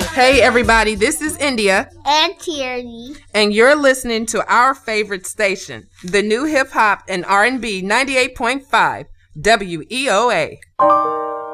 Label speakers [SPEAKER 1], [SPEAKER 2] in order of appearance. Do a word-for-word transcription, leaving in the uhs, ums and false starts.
[SPEAKER 1] Hey everybody, this is India
[SPEAKER 2] and Tierney,
[SPEAKER 1] and you're listening to our favorite station, the new hip hop and R and B ninety-eight point five W E O A.